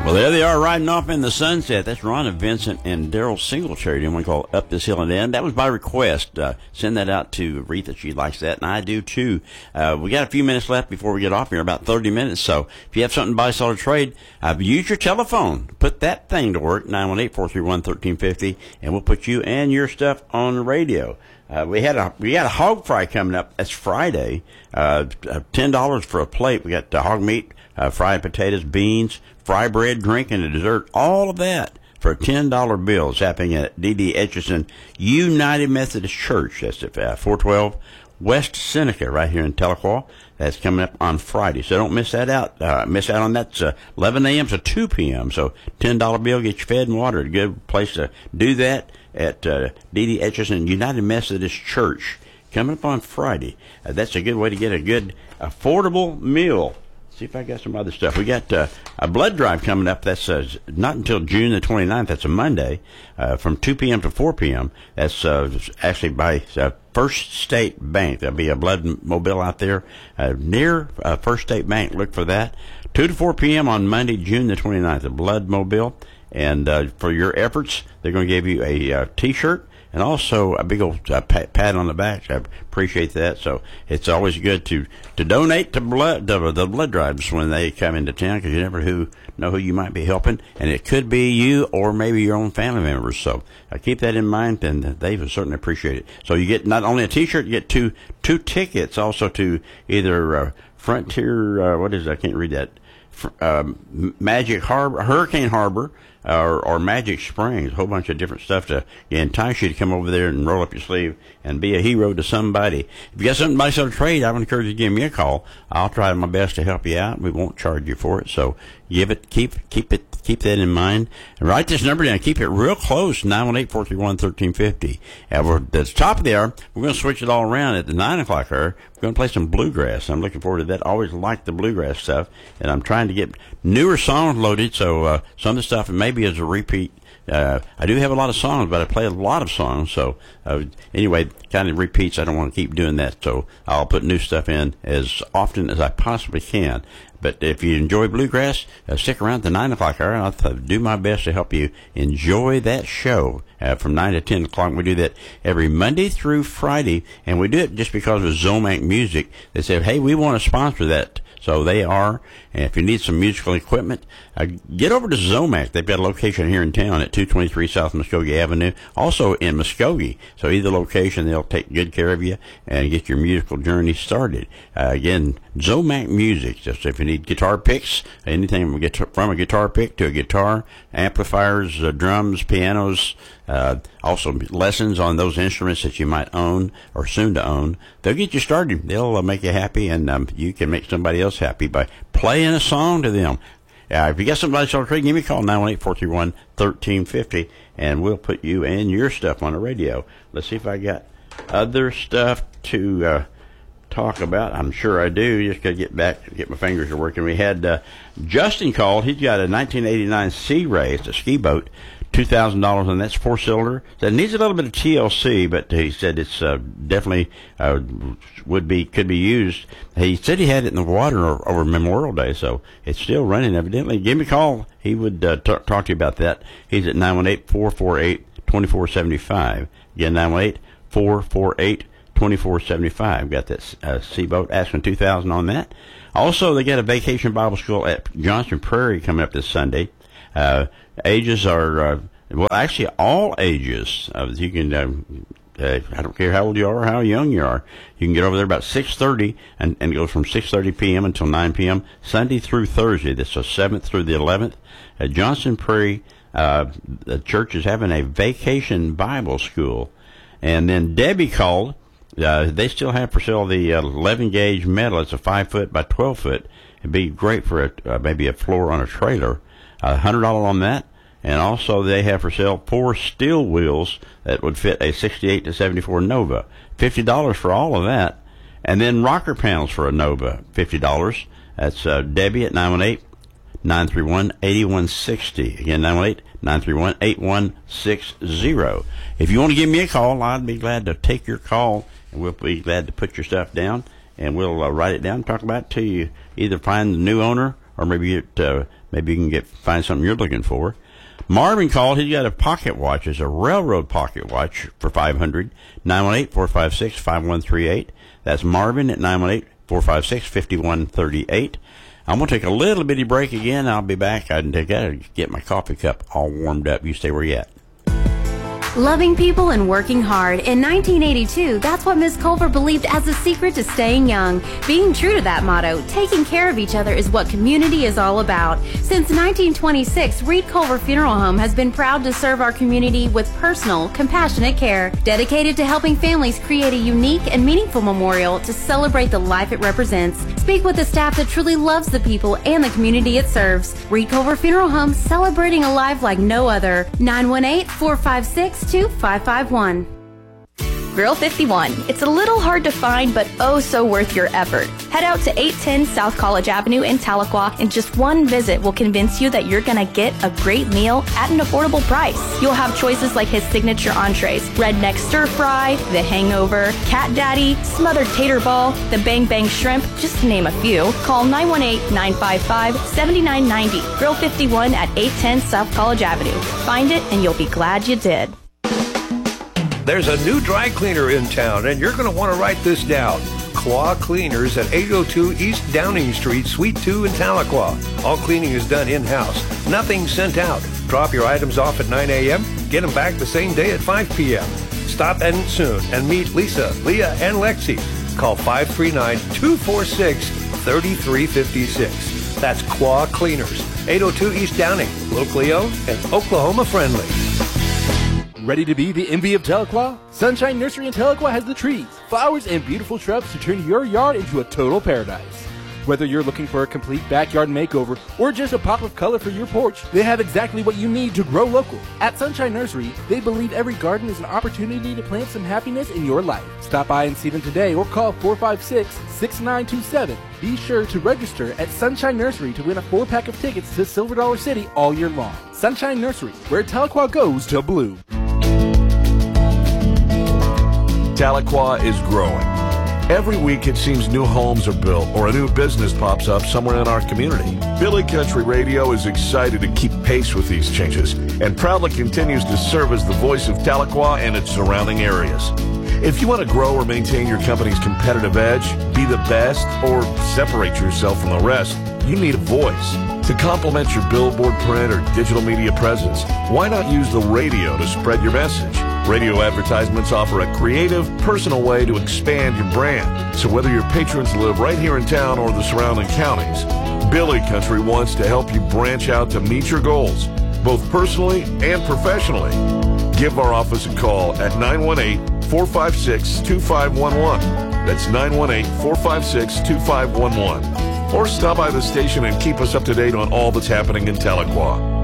Well, there they are riding off in the sunset. That's Ron and Vincent and Daryl Singletary doing one called Up This Hill and Down. That was by request. Send that out to Aretha. She likes that, and I do too. We got a few minutes left before we get off here, about 30 minutes. So if you have something to buy, sell, or trade, use your telephone. Put that thing to work, 918-431-1350, and we'll put you and your stuff on the radio. We got a hog fry coming up. That's Friday. $10 for a plate. We got hog meat, fried potatoes, beans, fry bread, drink, and a dessert. All of that for a $10 bill. It's happening at D.D. Etchison United Methodist Church. That's at 412 West Seneca, right here in Tahlequah. That's coming up on Friday, so don't miss that out. Miss out on that. It's 11 a.m. to 2 p.m. So $10 bill, get you fed and watered. A good place to do that at D.D. Etchison United Methodist Church. Coming up on Friday. That's a good way to get a good, affordable meal. See if I got some other stuff. We got a blood drive coming up. That's not until June the 29th. That's a Monday, from 2 p.m. to 4 p.m. That's actually by First State Bank. There'll be a blood mobile out there near First State Bank. Look for that. 2 to 4 p.m. on Monday, June the 29th, a blood mobile. And for your efforts, they're going to give you a T-shirt and also a big old pat on the back. I appreciate that. So it's always good to donate to the blood drives when they come into town, because you never know who you might be helping, and it could be you or maybe your own family members. So keep that in mind, and they would certainly appreciate it. So you get not only a T-shirt, you get two tickets also to either Frontier. What is it? I can't read that. Magic Harbor, Hurricane Harbor, or Magic Springs, a whole bunch of different stuff to entice you to come over there and roll up your sleeve and be a hero to somebody. If you got something to buy, sell, or trade, I would encourage you to give me a call. I'll try my best to help you out. We won't charge you for it, so keep that in mind. And write this number down. Keep it real close, 918-431-1350. At the top of the hour, we're going to switch it all around at the 9 o'clock hour. We're going to play some bluegrass. I'm looking forward to that. I always like the bluegrass stuff, and I'm trying to get newer songs loaded, so some of the stuff maybe is a repeat. I do have a lot of songs, but I play a lot of songs, so anyway, kind of repeats. I don't want to keep doing that, so I'll put new stuff in as often as I possibly can. But if you enjoy bluegrass, stick around at the 9 o'clock hour, and I'll do my best to help you enjoy that show from 9 to 10 o'clock. We do that every Monday through Friday, and we do it just because of Zomac Music. They said, hey, we want to sponsor that. So they are. And if you need some musical equipment, get over to Zomac. They've got a location here in town at 223 South Muskogee Avenue, also in Muskogee. So either location, they'll take good care of you and get your musical journey started. Again, Zomac Music. Just if you need guitar picks, anything from a guitar pick to a guitar, amplifiers, drums, pianos, also lessons on those instruments that you might own or soon to own. They'll get you started. They'll make you happy, and you can make somebody else happy by playing a song to them. If you got somebody to trade, give me a call, 918-431-1350, and we'll put you and your stuff on the radio. Let's see if I got other stuff to talk about. I'm sure I do. Just got to get my fingers to working. We had Justin called. He's got a 1989 Sea Ray. It's a ski boat. $2,000, and that's 4-cylinder. So it needs a little bit of TLC, but he said it's definitely could be used. He said he had it in the water over Memorial Day, so it's still running evidently. Give me a call. He would talk to you about that. He's at 918-448-2475. Again, 918-448-2475. Got that sea boat. Asking $2,000 on that. Also, they got a vacation Bible school at Johnson Prairie coming up this Sunday. Ages are, actually all ages. You can, I don't care how old you are or how young you are. You can get over there about 6:30 and it goes from 6:30 p.m. until 9 p.m. Sunday through Thursday. That's the 7th through the 11th. At Johnson Prairie, the church is having a vacation Bible school. And then Debbie called. They still have for sale the 11-gauge metal. It's a 5-foot by 12-foot. It'd be great for maybe a floor on a trailer. $100 on that, and also they have for sale 4 steel wheels that would fit a 68 to 74 Nova. $50 for all of that, and then rocker panels for a Nova, $50. That's Debbie at 918-931-8160. Again, 918-931-8160. If you want to give me a call, I'd be glad to take your call, and we'll be glad to put your stuff down, and we'll write it down and talk about it to you. Either find the new owner or maybe you can find something you're looking for. Marvin called. He's got a pocket watch. It's a railroad pocket watch for $500. 918-456-5138. That's Marvin at 918-456-5138. I'm going to take a little bitty break again. I'll be back. I got to get my coffee cup all warmed up. You stay where you at. Loving people and working hard. In 1982, that's what Ms. Culver believed as the secret to staying young. Being true to that motto, taking care of each other is what community is all about. Since 1926, Reed Culver Funeral Home has been proud to serve our community with personal, compassionate care, dedicated to helping families create a unique and meaningful memorial to celebrate the life it represents. Speak with the staff that truly loves the people and the community it serves. Reed Culver Funeral Home, celebrating a life like no other. 918-456-2551. Grill 51. It's a little hard to find, but oh so worth your effort. Head out to 810 South College Avenue in Tahlequah, and just one visit will convince you that you're gonna get a great meal at an affordable price. You'll have choices like his signature entrees, redneck stir fry, the hangover, cat daddy, smothered tater ball, the bang bang shrimp, just to name a few. Call 918-955-7990. Grill 51 at 810 South College Avenue. Find it and you'll be glad you did. There's a new dry cleaner in town, and you're going to want to write this down. Claw Cleaners at 802 East Downing Street, Suite 2 in Tahlequah. All cleaning is done in-house. Nothing sent out. Drop your items off at 9 a.m., get them back the same day at 5 p.m. Stop in soon and meet Lisa, Leah, and Lexi. Call 539-246-3356. That's Claw Cleaners, 802 East Downing, locally owned and Oklahoma friendly. Ready to be the envy of Tahlequah? Sunshine Nursery in Tahlequah has the trees, flowers, and beautiful shrubs to turn your yard into a total paradise. Whether you're looking for a complete backyard makeover or just a pop of color for your porch, they have exactly what you need to grow local. At Sunshine Nursery, they believe every garden is an opportunity to plant some happiness in your life. Stop by and see them today or call 456-6927. Be sure to register at Sunshine Nursery to win a 4-pack of tickets to Silver Dollar City all year long. Sunshine Nursery, where Tahlequah goes to bloom. Tahlequah is growing. Every week it seems new homes are built or a new business pops up somewhere in our community. Billy Country Radio is excited to keep pace with these changes and proudly continues to serve as the voice of Tahlequah and its surrounding areas. If you want to grow or maintain your company's competitive edge, be the best, or separate yourself from the rest, you need a voice. To complement your billboard, print, or digital media presence, why not use the radio to spread your message? Radio advertisements offer a creative, personal way to expand your brand. So whether your patrons live right here in town or the surrounding counties, Billy Country wants to help you branch out to meet your goals, both personally and professionally. Give our office a call at 918-456-2511. That's 918-456-2511. Or stop by the station and keep us up to date on all that's happening in Tahlequah.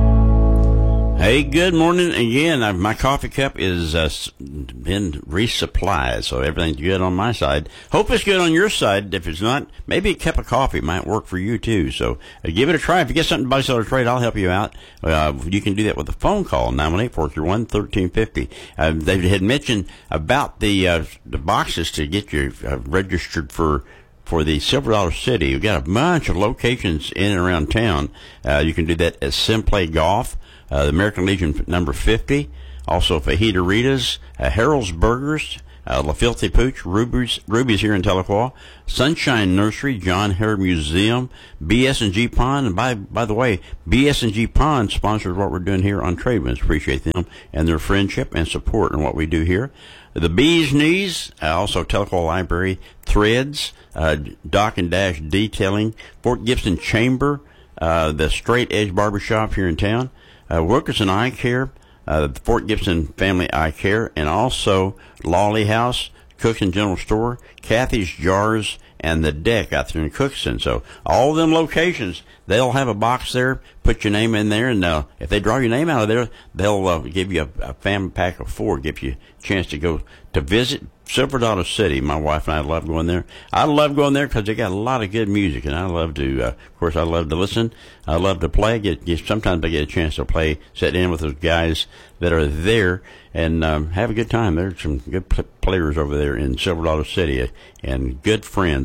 Hey, good morning again. My coffee cup is been resupplied, so everything's good on my side. Hope it's good on your side. If it's not, maybe a cup of coffee might work for you too. So give it a try. If you get something to buy, sell, or trade, I'll help you out. You can do that with a phone call, 918-431-1350. They had mentioned about the boxes to get you registered for the Silver Dollar City. We've got a bunch of locations in and around town. You can do that at Simplay Golf, the American Legion number 50, also Fajita Rita's, Harold's Burgers, La Filthy Pooch, Ruby's here in Tahlequah, Sunshine Nursery, John Hare Museum, BS&G Pond, and by the way, BS&G Pond sponsors what we're doing here on Tradewinds. Appreciate them and their friendship and support in what we do here. The Bee's Knees, also Tahlequah Library, Threads, Dock and Dash Detailing, Fort Gibson Chamber, the Straight Edge Barbershop here in town, Wilkerson Eye Care, the Fort Gibson Family Eye Care, and also Lawley House, Cookson General Store, Kathy's Jars, and the Deck out there in Cookson. So all of them locations, they'll have a box there. Put your name in there, and if they draw your name out of there, they'll give you a family pack of 4, give you a chance to go to visit Silver Dollar City. My wife and I love going there. I love going there because they got a lot of good music, and I love to, of course, I love to listen. I love to play. Sometimes I get a chance to play, sit in with those guys that are there, and have a good time. There's some good players over there in Silver Dollar City, and good friends.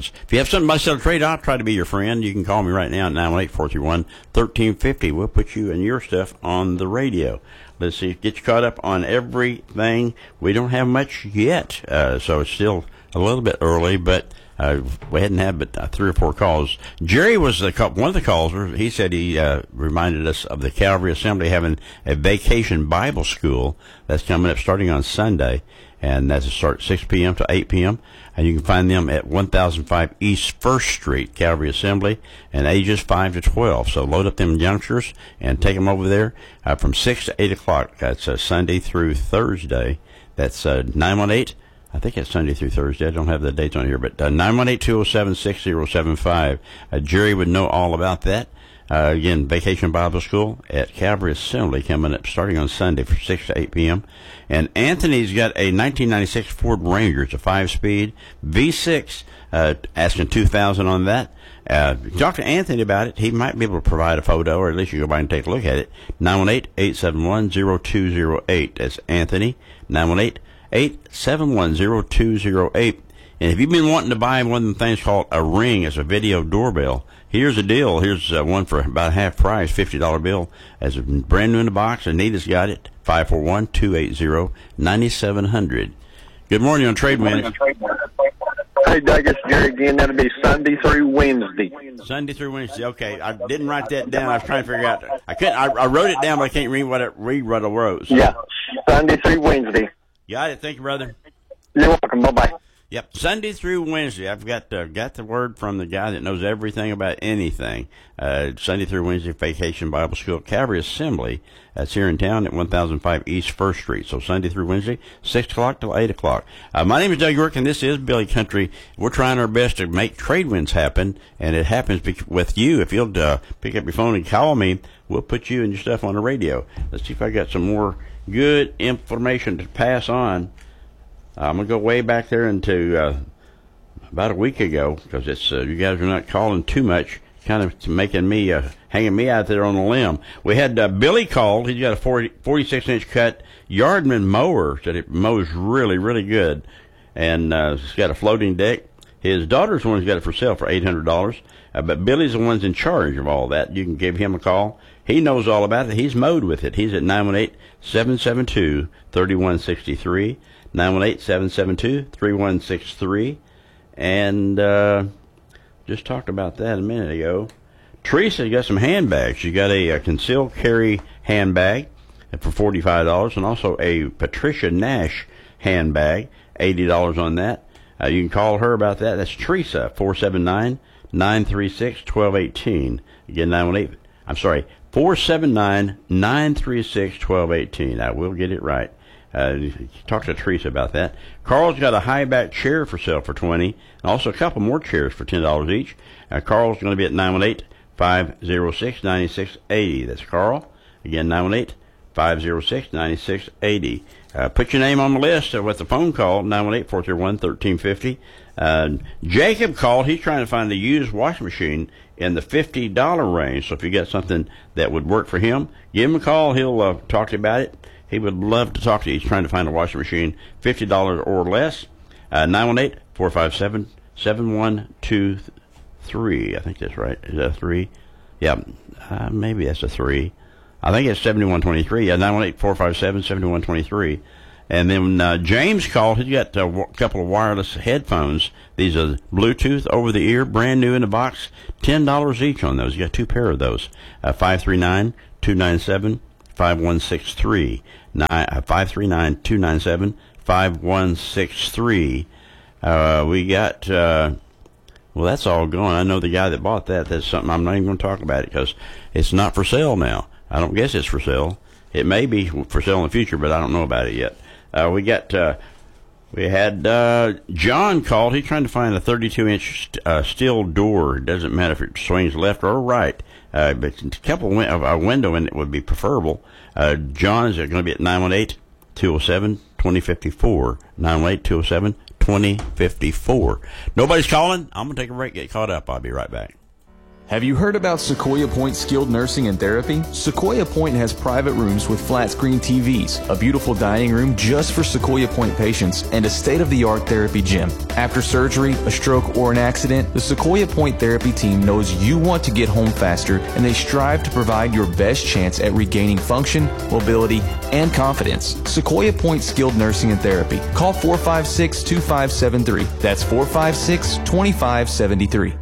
ones. If you have something to sell or trade, I'll try to be your friend. You can call me right now at 918-431-1350. We'll put you and your stuff on the radio. Let's see, get you caught up on everything. We don't have much yet, so it's still a little bit early, but we hadn't had but 3 or 4 calls. Jerry was one of the callers. He said he reminded us of the Calvary Assembly having a vacation Bible school that's coming up starting on Sunday, and that's to start 6 p.m. to 8 p.m., and you can find them at 1005 East 1st Street, Calvary Assembly, and ages 5 to 12. So load up them youngsters and take them over there from 6 to 8 o'clock. That's Sunday through Thursday. That's 918. I think it's Sunday through Thursday. I don't have the dates on here, but 918-207-6075. Jerry would know all about that. Again, Vacation Bible School at Calvary Assembly coming up starting on Sunday from 6 to 8 p.m. And Anthony's got a 1996 Ford Ranger. It's a 5-speed V6, asking $2,000 on that. Talk to Anthony about it. He might be able to provide a photo, or at least you go by and take a look at it. 918-871-0208. That's Anthony. 918-871-0208. And if you've been wanting to buy one of them things called a Ring, it's a video doorbell, here's a deal. Here's one for about half price, $50 bill. As a brand new in the box. Anita's got it. 541-280-9700. Good morning on Trade Winds. Hey, Doug, it's Jerry again. That'll be Sunday through Wednesday. Sunday through Wednesday. Okay, I didn't write that down. I was trying to figure out. I wrote it down, but I can't read what I wrote. So. Yeah, Sunday through Wednesday. Got it. Thank you, brother. You're welcome. Bye-bye. Yep, Sunday through Wednesday. I've got the word from the guy that knows everything about anything. Sunday through Wednesday, Vacation Bible School, Calvary Assembly. That's here in town at 1005 East 1st Street. So Sunday through Wednesday, 6 o'clock till 8 o'clock. My name is Doug York, and this is Billy Country. We're trying our best to make trade winds happen, and it happens with you. If you'll pick up your phone and call me, we'll put you and your stuff on the radio. Let's see if I got some more good information to pass on. I'm going to go way back there into about a week ago, because it's you guys are not calling too much, kind of making me, hanging me out there on a limb. We had Billy called. He's got a 46-inch cut Yardman mower that it mows really, really good. And it's got a floating deck. His daughter's the one who's got it for sale for $800. But Billy's the one's in charge of all that. You can give him a call. He knows all about it. He's mowed with it. He's at 918-772-3163. 918-772-3163. And just talked about that a minute ago. Teresa got some handbags. She got a concealed carry handbag for $45, and also a Patricia Nash handbag, $80 on that. You can call her about that. That's Teresa, 479-936-1218. Again, 479-936-1218. I will get it right. Talk to Teresa about that. Carl's got a high-back chair for sale for $20, and also a couple more chairs for $10 each. Carl's going to be at 918-506-9680. That's Carl. Again, 918-506-9680. Put your name on the list with the phone call, 918-431-1350. Jacob called. He's trying to find a used washing machine in the $50 range. So if you got something that would work for him, give him a call. He'll talk to you about it. He would love to talk to you. He's trying to find a washing machine, $50 or less. 918-457-7123. I think that's right. Is that a 3? Yeah, maybe that's a 3. I think it's 7123. Yeah, 918-457-7123. And then James called. He's got a couple of wireless headphones. These are Bluetooth over the ear, brand new in the box. $10 each on those. You got 2 pair of those. 539-297-5163. 539-297-5163. We got, well, that's all gone. I know the guy that bought that. That's something I'm not even going to talk about it because it's not for sale now. I don't guess it's for sale. It may be for sale in the future, but I don't know about it yet. We had John called. He's trying to find a 32-inch steel door. It doesn't matter if it swings left or right. But a couple of a window in it would be preferable. John is going to be at 918-207-2054. 918-207-2054. Nobody's calling. I'm going to take a break, get caught up. I'll be right back. Have you heard about Sequoia Point Skilled Nursing and Therapy? Sequoia Point has private rooms with flat-screen TVs, a beautiful dining room just for Sequoia Point patients, and a state-of-the-art therapy gym. After surgery, a stroke, or an accident, the Sequoia Point Therapy team knows you want to get home faster, and they strive to provide your best chance at regaining function, mobility, and confidence. Sequoia Point Skilled Nursing and Therapy. Call 456-2573. That's 456-2573.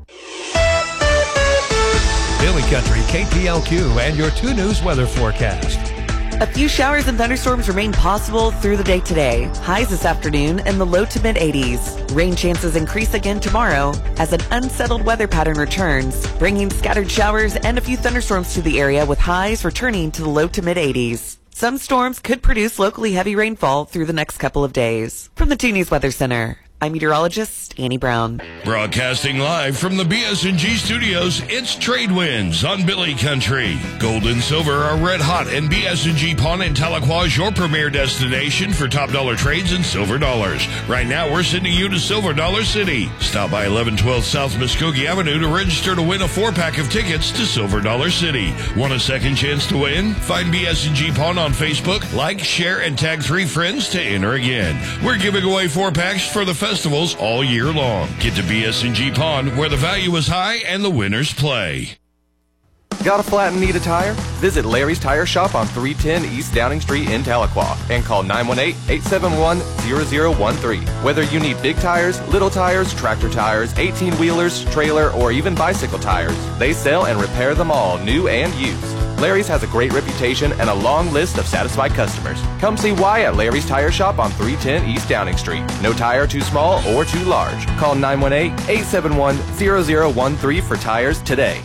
Billy Country, KPLQ, and your 2 News weather forecast. A few showers and thunderstorms remain possible through the day today. Highs this afternoon in the low to mid 80s. Rain chances increase again tomorrow as an unsettled weather pattern returns, bringing scattered showers and a few thunderstorms to the area with highs returning to the low to mid 80s. Some storms could produce locally heavy rainfall through the next couple of days. From the 2 News Weather Center, I'm meteorologist Annie Brown. Broadcasting live from the BS&G studios, it's Trade Winds on Billy Country. Gold and silver are red hot, and BS&G Pawn in Tahlequah is your premier destination for top dollar trades and silver dollars. Right now, we're sending you to Silver Dollar City. Stop by 1112 South Muskogee Avenue to register to win a 4-pack of tickets to Silver Dollar City. Want a second chance to win? Find BS&G Pawn on Facebook, like, share, and tag 3 friends to enter again. We're giving away 4-packs for the festivals all year long. Get to BS&G Pond, where the value is high and the winners play. Got a flat and need a tire? Visit Larry's Tire Shop on 310 East Downing Street in Tahlequah and call 918-871-0013. Whether you need big tires, little tires, tractor tires, 18-wheelers, trailer, or even bicycle tires, they sell and repair them all, new and used. Larry's has a great reputation and a long list of satisfied customers. Come see why at Larry's Tire Shop on 310 East Downing Street. No tire too small or too large. Call 918-871-0013 for tires today.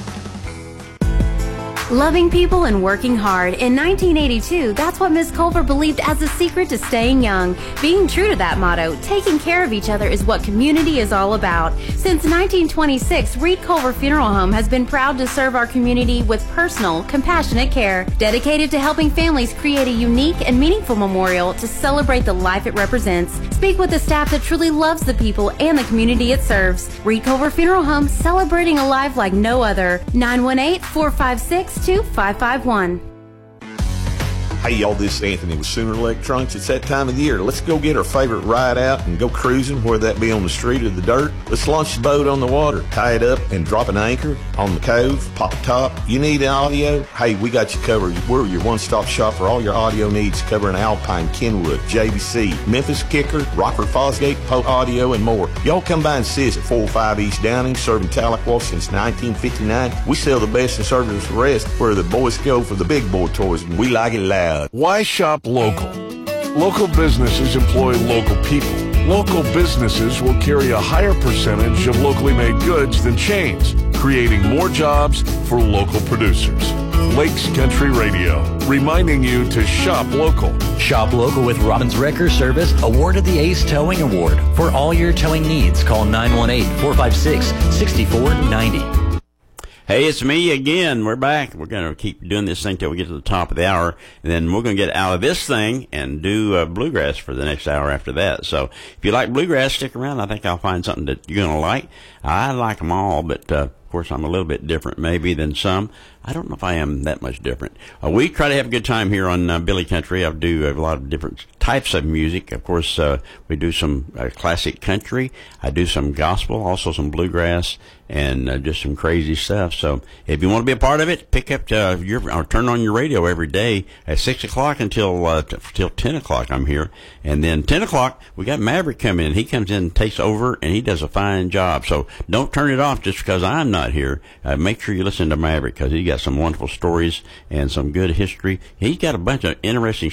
Loving people and working hard. In 1982, that's what Ms. Culver believed as the secret to staying young. Being true to that motto, taking care of each other is what community is all about. Since 1926, Reed Culver Funeral Home has been proud to serve our community with personal, compassionate care, dedicated to helping families create a unique and meaningful memorial to celebrate the life it represents. Speak with the staff that truly loves the people and the community it serves. Reed Culver Funeral Home, celebrating a life like no other. 918-456-2551. Hey y'all, this is Anthony with Sooner Electronics. It's that time of the year. Let's go get our favorite ride out and go cruising, whether that be on the street or the dirt. Let's launch the boat on the water, tie it up, and drop an anchor on the cove, pop the top. You need audio? Hey, we got you covered. We're your one-stop shop for all your audio needs, covering Alpine, Kenwood, JVC, Memphis Kicker, Rockford Fosgate, Pope Audio, and more. Y'all come by and see us at 405 East Downing, serving Tahlequah since 1959. We sell the best and service the rest, where the boys go for the big boy toys, and we like it loud. Why shop local? Local businesses employ local people. Local businesses will carry a higher percentage of locally made goods than chains, creating more jobs for local producers. Lakes Country Radio, reminding you to shop local. Shop local with Robbins Wrecker Service, awarded the Ace Towing Award. For all your towing needs, call 918-456-6490. Hey, it's me again. We're back. We're going to keep doing this thing till we get to the top of the hour, and then we're going to get out of this thing and do bluegrass for the next hour after that. So if you like bluegrass, stick around. I think I'll find something that you're going to like. I like them all, but of course I'm a little bit different maybe than some. I don't know if I am that much different. We try to have a good time here on Billy Country. I do a lot of different types of music. Of course, we do some classic country. I do some gospel, also some bluegrass, and just some crazy stuff. So if you want to be a part of it, pick up or turn on your radio every day at 6 o'clock until 10 o'clock. I'm here. And then 10 o'clock, we got Maverick coming in. He comes in and takes over, and he does a fine job. So don't turn it off just because I'm not here. Make sure you listen to Maverick, because he got some wonderful stories and some good history. He's got a bunch of interesting